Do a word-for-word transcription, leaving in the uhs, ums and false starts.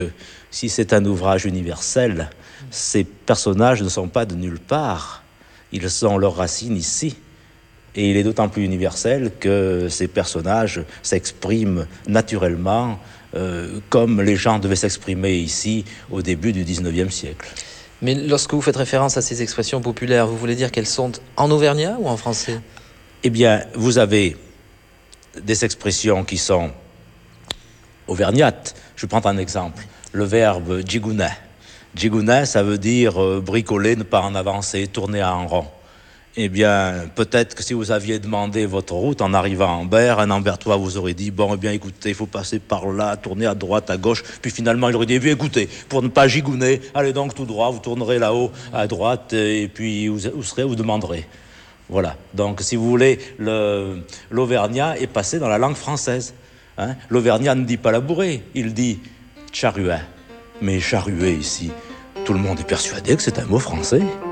Si c'est un ouvrage universel, ces personnages ne sont pas de nulle part. Ils ont leurs racines ici. Et il est d'autant plus universel que ces personnages s'expriment naturellement euh, comme les gens devaient s'exprimer ici au début du dix-neuvième siècle. Mais lorsque vous faites référence à ces expressions populaires, vous voulez dire qu'elles sont en auvergnat ou en français ? Eh bien, vous avez des expressions qui sont auvergnates. Je prends un exemple. Le verbe djigounet. Djigounet, ça veut dire euh, bricoler, ne pas en avancer, tourner en rond. Eh bien, peut-être que si vous aviez demandé votre route en arrivant à Ambert, un Ambertois vous aurait dit, bon, eh bien, écoutez, il faut passer par là, tourner à droite, à gauche. Puis finalement, il aurait dit, eh bien, écoutez, pour ne pas gigouner, allez donc tout droit, vous tournerez là-haut, à droite, et puis vous, vous serez, vous demanderez. Voilà. Donc, si vous voulez, le, l'auvergnat est passé dans la langue française. Hein? L'auvergnat ne dit pas labourer, il dit charruet. Mais charruet ici, tout le monde est persuadé que c'est un mot français.